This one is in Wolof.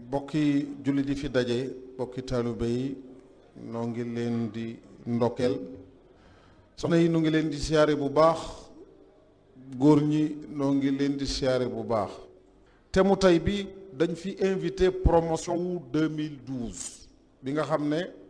bokki julli di fi daje bokki taalibe yi noo ngi leen di ndokkeel soxna yi noo ngi leen di siyaare bu baax góor ñi noo ngi leen di siyaare bu baax te mu tey bi dañ fi invité promotion wu 2012 bi nga xam ne